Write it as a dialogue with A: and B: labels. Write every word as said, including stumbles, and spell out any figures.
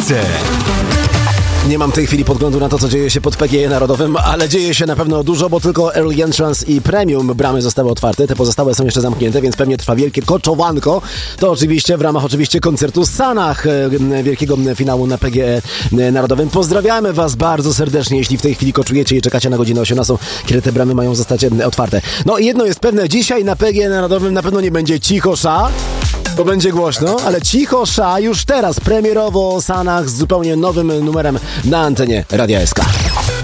A: Ekstra.
B: Nie mam w tej chwili podglądu na to, co dzieje się pod P G E Narodowym, ale dzieje się na pewno dużo, bo tylko Early Entrance i Premium bramy zostały otwarte, te pozostałe są jeszcze zamknięte, więc pewnie trwa wielkie koczowanko. To oczywiście w ramach oczywiście koncertu Sanach, wielkiego finału na P G E Narodowym. Pozdrawiamy Was bardzo serdecznie, jeśli w tej chwili koczujecie i czekacie na godzinę osiemnastą, kiedy te bramy mają zostać otwarte. No i jedno jest pewne, dzisiaj na P G E Narodowym na pewno nie będzie cichosza, bo będzie głośno, ale cichosza już teraz premierowo o Sanach z zupełnie nowym numerem na antenie Radia S K.